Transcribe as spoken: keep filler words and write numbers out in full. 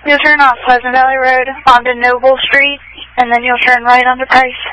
You'll turn off Pleasant Valley Road onto Noble Street, and then you'll turn right onto Price.